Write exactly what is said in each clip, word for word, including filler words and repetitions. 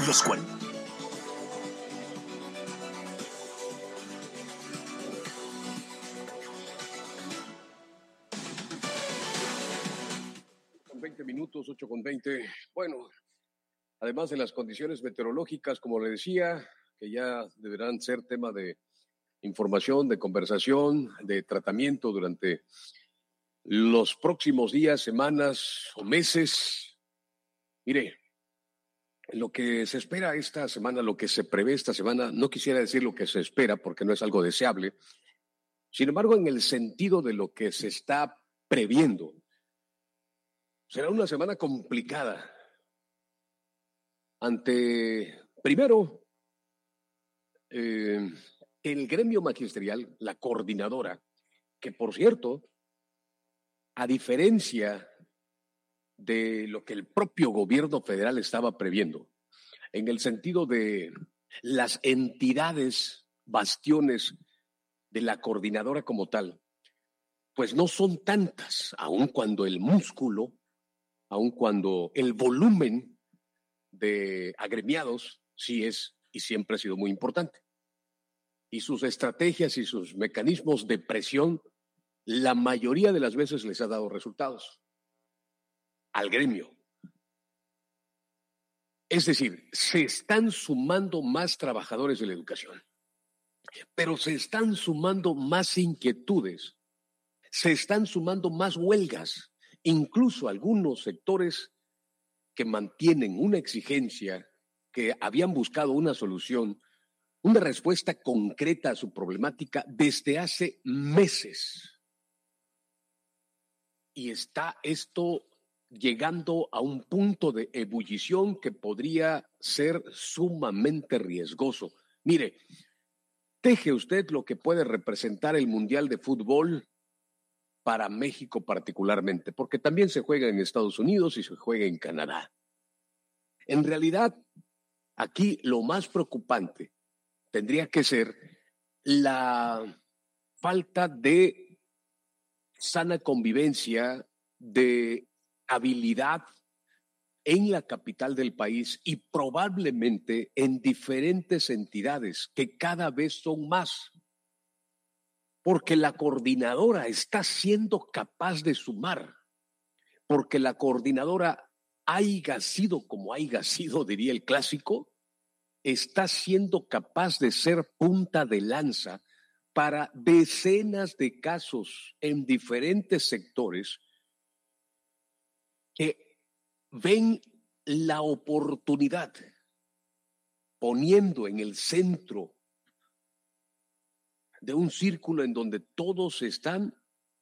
los cuales... veinte minutos, ocho con veinte. Bueno, además de las condiciones meteorológicas, como le decía, que ya deberán ser tema de información, de conversación, de tratamiento durante los próximos días, semanas o meses. Mire, lo que se espera esta semana, lo que se prevé esta semana, no quisiera decir lo que se espera porque no es algo deseable. Sin embargo, en el sentido de lo que se está previendo, será una semana complicada ante, primero, eh, el gremio magisterial, la coordinadora, que por cierto, a diferencia de lo que el propio gobierno federal estaba previendo, en el sentido de las entidades, bastiones de la coordinadora como tal, pues no son tantas, aun cuando el músculo, aun cuando el volumen de agremiados sí es y siempre ha sido muy importante. Y sus estrategias y sus mecanismos de presión, la mayoría de las veces les ha dado resultados al gremio. Es decir, se están sumando más trabajadores de la educación, pero se están sumando más inquietudes, se están sumando más huelgas, incluso algunos sectores que mantienen una exigencia, que habían buscado una solución, una respuesta concreta a su problemática desde hace meses. Y está esto llegando a un punto de ebullición que podría ser sumamente riesgoso. Mire, teje usted lo que puede representar el Mundial de Fútbol para México particularmente, porque también se juega en Estados Unidos y se juega en Canadá. En realidad, aquí lo más preocupante tendría que ser la falta de sana convivencia, de habilidad en la capital del país y probablemente en diferentes entidades que cada vez son más. Porque la coordinadora está siendo capaz de sumar, porque la coordinadora haya sido como haya sido, diría el clásico, está siendo capaz de ser punta de lanza para decenas de casos en diferentes sectores que ven la oportunidad, poniendo en el centro de un círculo en donde todos se están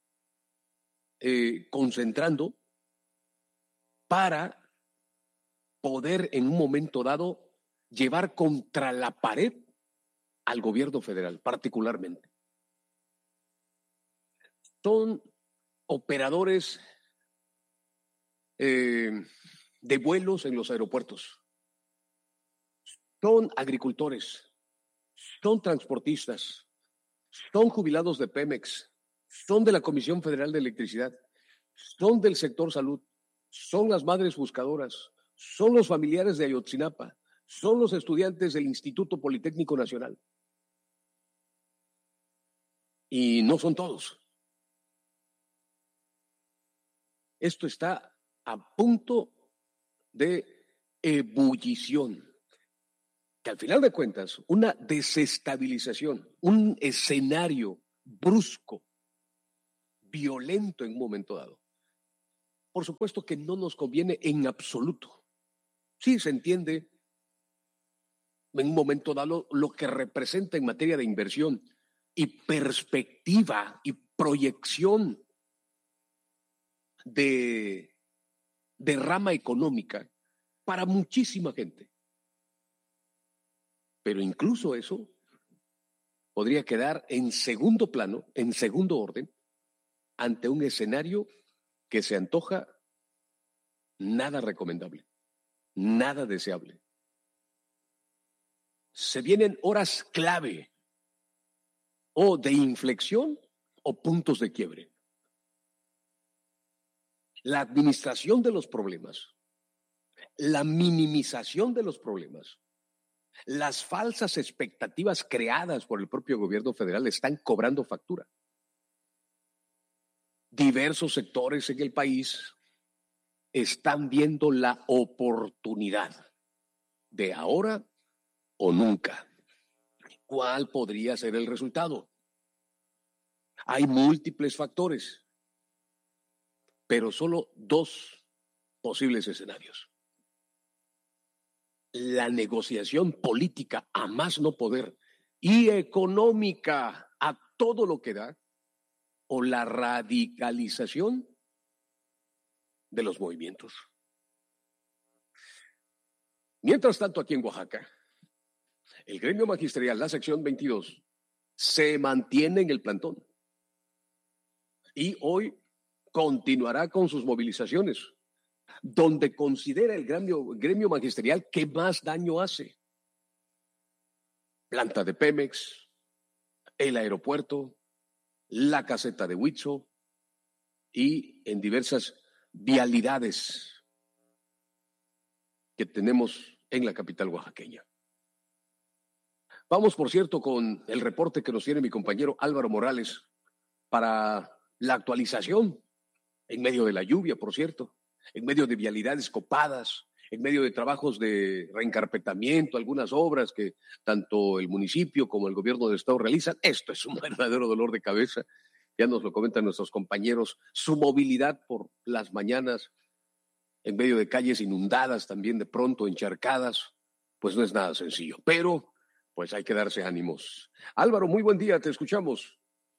eh, concentrando para poder en un momento dado llevar contra la pared al gobierno federal, particularmente. Son operadores eh, de vuelos en los aeropuertos, son agricultores, son transportistas, son jubilados de Pemex, son de la Comisión Federal de Electricidad, son del sector salud, son las madres buscadoras, son los familiares de Ayotzinapa, son los estudiantes del Instituto Politécnico Nacional. Y no son todos. Esto está a punto de ebullición, que al final de cuentas, una desestabilización, un escenario brusco, violento en un momento dado, por supuesto que no nos conviene en absoluto. Sí se entiende en un momento dado lo que representa en materia de inversión y perspectiva y proyección de, de rama económica para muchísima gente. Pero incluso eso podría quedar en segundo plano, en segundo orden, ante un escenario que se antoja nada recomendable, nada deseable. Se vienen horas clave o de inflexión o puntos de quiebre. La administración de los problemas, la minimización de los problemas, las falsas expectativas creadas por el propio gobierno federal están cobrando factura. Diversos sectores en el país están viendo la oportunidad de ahora o nunca. ¿Cuál podría ser el resultado? Hay múltiples factores, pero solo dos posibles escenarios. La negociación política a más no poder y económica a todo lo que da, o la radicalización de los movimientos. Mientras tanto, aquí en Oaxaca, el gremio magisterial, la sección veintidós, se mantiene en el plantón y hoy continuará con sus movilizaciones, donde considera el gremio, gremio magisterial que más daño hace. Planta de Pemex, el aeropuerto, la caseta de Huitzo y en diversas vialidades que tenemos en la capital oaxaqueña. Vamos, por cierto, con el reporte que nos tiene mi compañero Álvaro Morales para la actualización en medio de la lluvia, por cierto, en medio de vialidades copadas, en medio de trabajos de reencarpetamiento, algunas obras que tanto el municipio como el gobierno del estado realizan. Esto es un verdadero dolor de cabeza. Ya nos lo comentan nuestros compañeros. Su movilidad por las mañanas, en medio de calles inundadas, también de pronto encharcadas, pues no es nada sencillo. Pero, pues hay que darse ánimos. Álvaro, muy buen día, te escuchamos.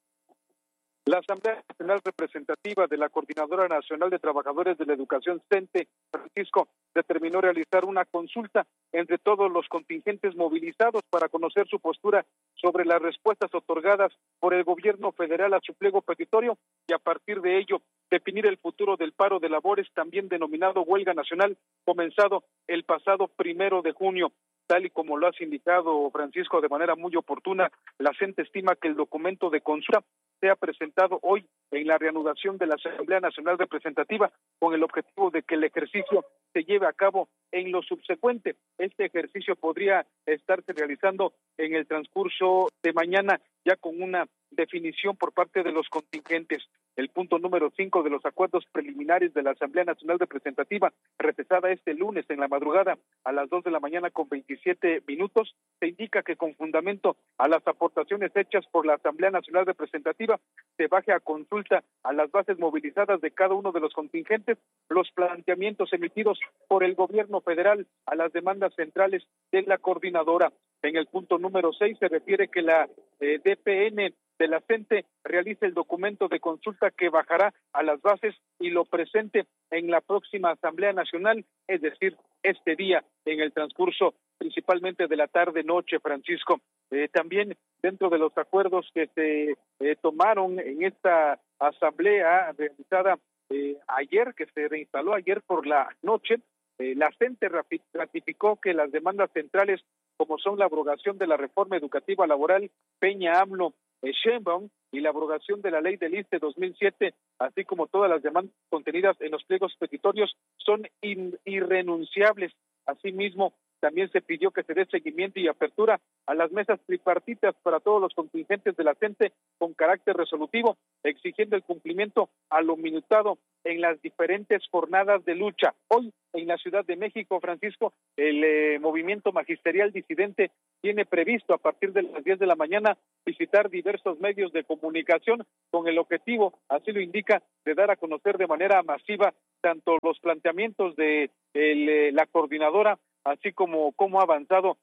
La Asamblea Nacional Representativa de la Coordinadora Nacional de Trabajadores de la Educación, CENTE, Francisco, determinó realizar una consulta entre todos los contingentes movilizados para conocer su postura sobre las respuestas otorgadas por el gobierno federal a su pliego petitorio y a partir de ello definir el futuro del paro de labores, también denominado huelga nacional, comenzado el pasado primero de junio. Tal y como lo has indicado, Francisco, de manera muy oportuna, la CENTE estima que el documento de consulta sea presentado hoy en la reanudación de la Asamblea Nacional Representativa con el objetivo de que el ejercicio se lleve a cabo en lo subsecuente. Este ejercicio podría estarse realizando en el transcurso de mañana, ya con una definición por parte de los contingentes. El punto número cinco de los acuerdos preliminares de la Asamblea Nacional Representativa, recesada este lunes en la madrugada a las dos de la mañana con veintisiete minutos, se indica que con fundamento a las aportaciones hechas por la Asamblea Nacional Representativa, se baje a consulta a las bases movilizadas de cada uno de los contingentes los planteamientos emitidos por el gobierno federal a las demandas centrales de la coordinadora. En el punto número seis se refiere que la eh, D P N de la CENTE realice el documento de consulta que bajará a las bases y lo presente en la próxima Asamblea Nacional, es decir, este día, en el transcurso principalmente de la tarde-noche, Francisco. Eh, también dentro de los acuerdos que se eh, tomaron en esta asamblea realizada eh, ayer, que se reinstaló ayer por la noche, eh, la CENTE ratificó que las demandas centrales, como son la abrogación de la reforma educativa laboral Peña AMLO Sheinbaum y la abrogación de la ley del I S S S T E dos mil siete, así como todas las demandas contenidas en los pliegos petitorios, son in, irrenunciables. Asimismo, también se pidió que se dé seguimiento y apertura a las mesas tripartitas para todos los contingentes de la CENTE con carácter resolutivo, exigiendo el cumplimiento a lo minutado en las diferentes jornadas de lucha. Hoy, en la Ciudad de México, Francisco, el eh, movimiento magisterial disidente tiene previsto a partir de las diez de la mañana visitar diversos medios de comunicación con el objetivo, así lo indica, de dar a conocer de manera masiva tanto los planteamientos de el, eh, la coordinadora, así como cómo ha avanzado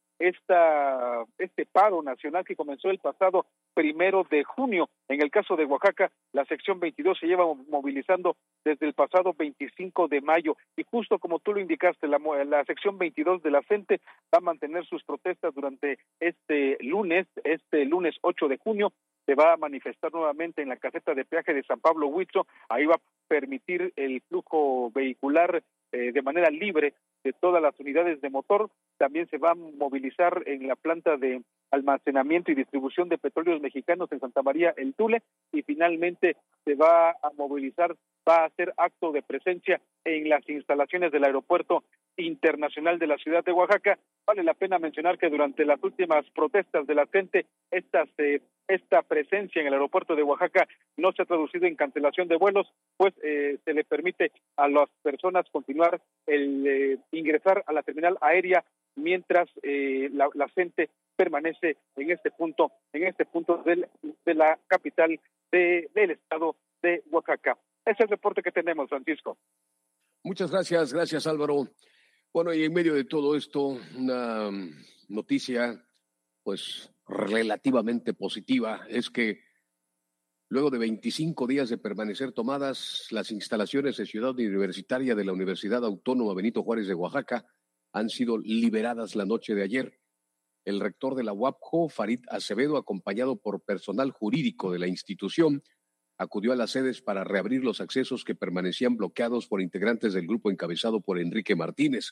esta este paro nacional que comenzó el pasado primero de junio. En el caso de Oaxaca, la sección veintidós se lleva movilizando desde el pasado veinticinco de mayo y justo como tú lo indicaste, la, la sección veintidós de la CENTE va a mantener sus protestas durante este lunes, este lunes ocho de junio, se va a manifestar nuevamente en la caseta de peaje de San Pablo Huitzo. Ahí va a permitir el flujo vehicular eh, de manera libre de todas las unidades de motor. También se va a movilizar en la planta de almacenamiento y distribución de petróleos mexicanos en Santa María el Tule, y finalmente se va a movilizar, va a hacer acto de presencia en las instalaciones del Aeropuerto Internacional de la ciudad de Oaxaca. Vale la pena mencionar que durante las últimas protestas de la gente, estas, eh, esta presencia en el aeropuerto de Oaxaca no se ha traducido en cancelación de vuelos, pues eh, se le permite a las personas continuar el eh, ingresar a la terminal aérea mientras eh, la, la gente permanece en este punto, en este punto del, de la capital de, del estado de Oaxaca. Ese es el reporte que tenemos, Francisco. Muchas gracias, gracias Álvaro. Bueno, y en medio de todo esto, una noticia pues relativamente positiva es que luego de veinticinco días de permanecer tomadas, las instalaciones de Ciudad Universitaria de la Universidad Autónoma Benito Juárez de Oaxaca han sido liberadas la noche de ayer. El rector de la U A P J O, Farid Acevedo, acompañado por personal jurídico de la institución, acudió a las sedes para reabrir los accesos que permanecían bloqueados por integrantes del grupo encabezado por Enrique Martínez.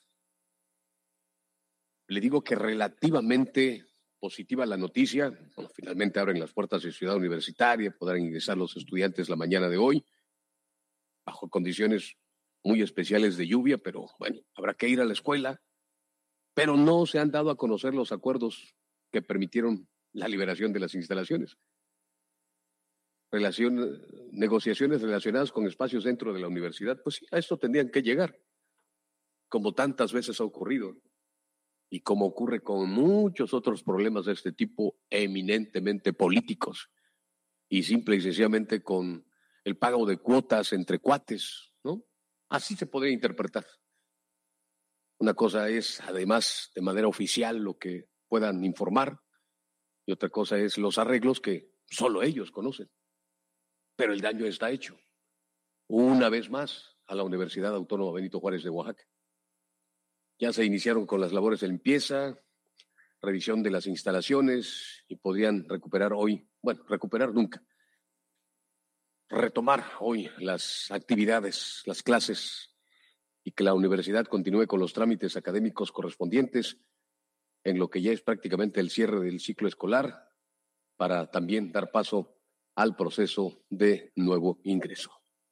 Le digo que relativamente positiva la noticia. Bueno, finalmente abren las puertas de Ciudad Universitaria, podrán ingresar los estudiantes la mañana de hoy, bajo condiciones muy especiales de lluvia, pero bueno, habrá que ir a la escuela. Pero no se han dado a conocer los acuerdos que permitieron la liberación de las instalaciones. Relación, negociaciones relacionadas con espacios dentro de la universidad, pues sí, a esto tendrían que llegar, como tantas veces ha ocurrido, y como ocurre con muchos otros problemas de este tipo, eminentemente políticos, y simple y sencillamente con el pago de cuotas entre cuates, ¿no? Así se podría interpretar. Una cosa es, además, de manera oficial lo que puedan informar, y otra cosa es los arreglos que solo ellos conocen. Pero el daño está hecho, una vez más, a la Universidad Autónoma Benito Juárez de Oaxaca. Ya se iniciaron con las labores de limpieza, revisión de las instalaciones, y podrían recuperar hoy, bueno, recuperar nunca, retomar hoy las actividades, las clases, y que la universidad continúe con los trámites académicos correspondientes en lo que ya es prácticamente el cierre del ciclo escolar, para también dar paso al proceso de nuevo ingreso.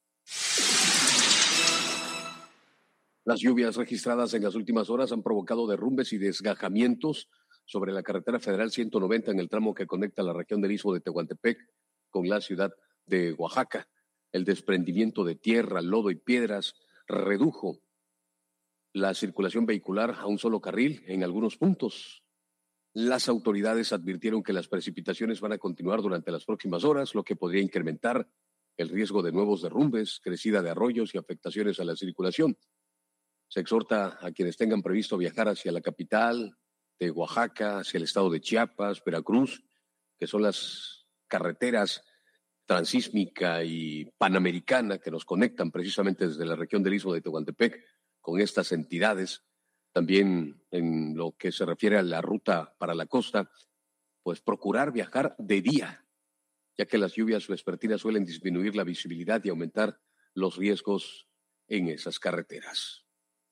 Las lluvias registradas en las últimas horas han provocado derrumbes y desgajamientos sobre la carretera federal ciento noventa en el tramo que conecta la región del Istmo de Tehuantepec con la ciudad de Oaxaca. El desprendimiento de tierra, lodo y piedras redujo la circulación vehicular a un solo carril en algunos puntos. Las autoridades advirtieron que las precipitaciones van a continuar durante las próximas horas, lo que podría incrementar el riesgo de nuevos derrumbes, crecida de arroyos y afectaciones a la circulación. Se exhorta a quienes tengan previsto viajar hacia la capital de Oaxaca, hacia el estado de Chiapas, Veracruz, que son las carreteras transísmica y panamericana que nos conectan precisamente desde la región del Istmo de Tehuantepec con estas entidades. También en lo que se refiere a la ruta para la costa, pues procurar viajar de día, ya que las lluvias vespertinas suelen disminuir la visibilidad y aumentar los riesgos en esas carreteras.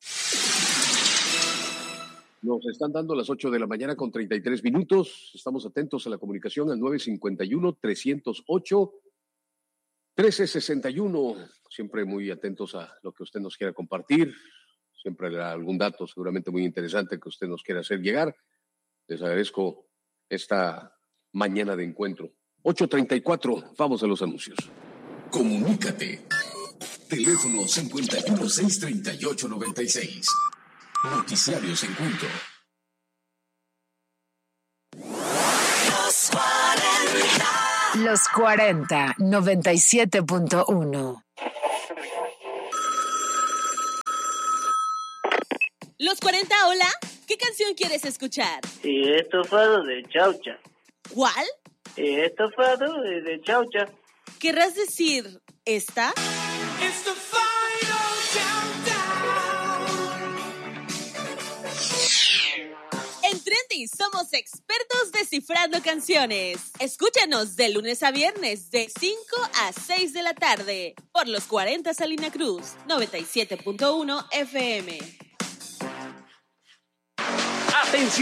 Nos están dando las ocho de la mañana con treinta y tres minutos. Estamos atentos a la comunicación al nueve cinco uno, tres cero ocho, uno tres seis uno. Siempre muy atentos a lo que usted nos quiera compartir. Siempre habrá algún dato seguramente muy interesante que usted nos quiera hacer llegar. Les agradezco esta mañana de encuentro. ocho treinta y cuatro, vamos a los anuncios. Comunícate. Teléfono cincuenta y uno, seiscientos treinta y ocho, noventa y seis. Noticiarios Encuentro. Los cuarenta. Los cuarenta, noventa y siete punto uno. Los cuarenta, hola. ¿Qué canción quieres escuchar? Y estofado de chaucha. ¿Cuál? Y estofado de, de chaucha. ¿Querrás decir esta? It's the final countdown. En Trendy somos expertos descifrando canciones. Escúchanos de lunes a viernes de cinco a seis de la tarde por los cuarenta Salina Cruz, noventa y siete punto uno F M. ¡Atención!